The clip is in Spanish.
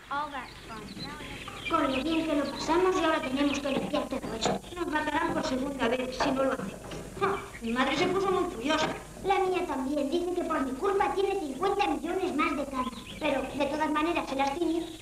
Con lo bien que lo pasamos y ahora tenemos que limpiar todo eso. Nos matarán por segunda vez si no lo hacemos. Mi madre se puso muy furiosa. La mía también. Dice que por mi culpa tiene 50 millones más de canas. Pero de todas maneras se las ciñe